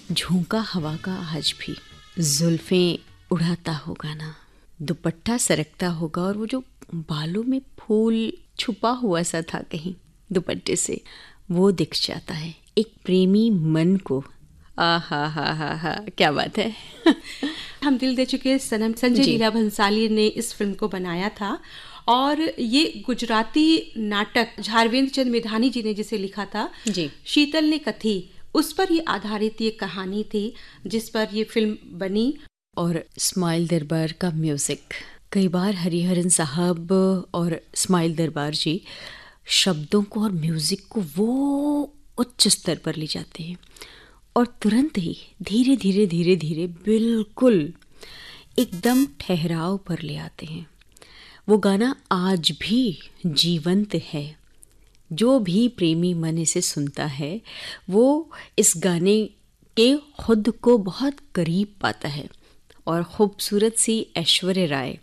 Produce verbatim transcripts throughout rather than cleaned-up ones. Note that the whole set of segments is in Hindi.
झोंका हवा का आज भी जुल्फें उड़ाता होगा ना, दुपट्टा सरकता होगा और वो जो बालों में फूल छुपा हुआ सा था कहीं दुपट्टे से, वो दिख जाता है एक प्रेमी मन को। आ हा हा हा हा क्या बात है। हम दिल दे चुके सनम संजय लीला भंसाली ने इस फिल्म को बनाया था और ये गुजराती नाटक झारवेंद्र चंद मेधानी जी ने जिसे लिखा था जी, शीतल ने कथी, उस पर ये आधारित ये कहानी थी जिस पर ये फिल्म बनी। और स्माइल दरबार का म्यूजिक, कई बार हरिहरन साहब और स्माइल दरबार जी शब्दों को और म्यूजिक को वो उच्च स्तर पर ले जाते हैं और तुरंत ही धीरे धीरे धीरे धीरे बिल्कुल एकदम ठहराव पर ले आते हैं। वो गाना आज भी जीवंत है। जो भी प्रेमी मन इसे सुनता है वो इस गाने के खुद को बहुत करीब पाता है। और खूबसूरत सी ऐश्वर्या राय,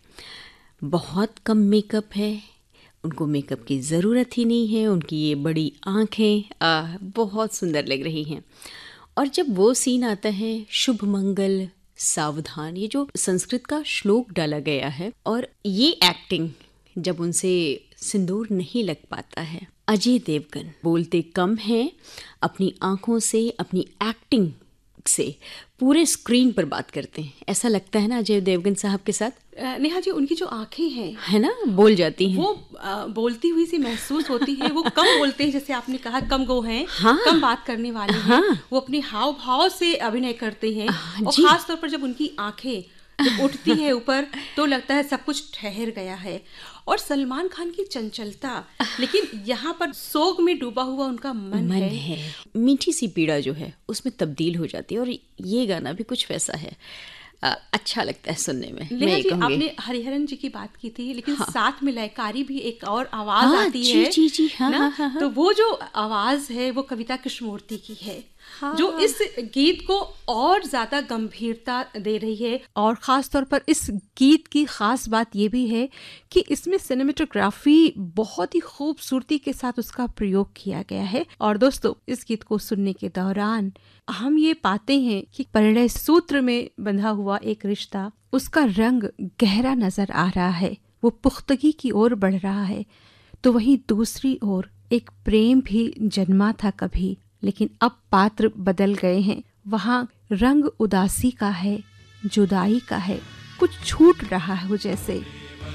बहुत कम मेकअप है, उनको मेकअप की ज़रूरत ही नहीं है, उनकी ये बड़ी आँखें आ बहुत सुंदर लग रही हैं। और जब वो सीन आता है शुभ मंगल सावधान, ये जो संस्कृत का श्लोक डाला गया है और ये एक्टिंग जब उनसे सिंदूर नहीं लग पाता है, अजय देवगन बोलते कम हैं, अपनी आंखों से अपनी एक्टिंग से पूरे स्क्रीन पर बात करते हैं। ऐसा लगता है ना अजय देवगन साहब के साथ। नेहा जी, उनकी जो आंखें हैं है ना, बोल जाती हैं, वो आ, बोलती हुई सी महसूस होती है। वो कम बोलते हैं, जैसे आपने कहा कम गो हैं, हाँ, कम बात करने वाले हाँ, हैं। वो अपने हाव भाव से अभिनय करते हैं और जी। खास तौर पर जब उनकी आंखें जब उठती है ऊपर तो लगता है सब कुछ ठहर गया है। और सलमान खान की चंचलता, लेकिन यहाँ पर सोग में डूबा हुआ उनका मन, मन है, है। मीठी सी पीड़ा जो है उसमें तब्दील हो जाती है और ये गाना भी कुछ वैसा है। आ, अच्छा लगता है सुनने में। लेना जी, आपने हरिहरन जी की बात की थी, लेकिन हाँ, साथ में लयकारी भी एक और आवाज हाँ, आती जी, है जी, जी, हाँ, ना, हाँ, हाँ, तो वो जो आवाज है वो कविता कृष्णमूर्ति की है, हाँ, जो इस गीत को और ज्यादा गंभीरता दे रही है। और खास तौर पर इस गीत की खास बात ये भी है कि इसमें सिनेमेटोग्राफी बहुत ही खूबसूरती के साथ उसका प्रयोग किया गया है। और दोस्तों, इस गीत को सुनने के दौरान हम ये पाते हैं कि परिणय सूत्र में बंधा हुआ एक रिश्ता, उसका रंग गहरा नजर आ रहा है, वो पुख्तगी की ओर बढ़ रहा है। तो वहीं दूसरी ओर एक प्रेम भी जन्मा था कभी, लेकिन अब पात्र बदल गए हैं। वहाँ रंग उदासी का है, जुदाई का है, कुछ छूट रहा है वो जैसे।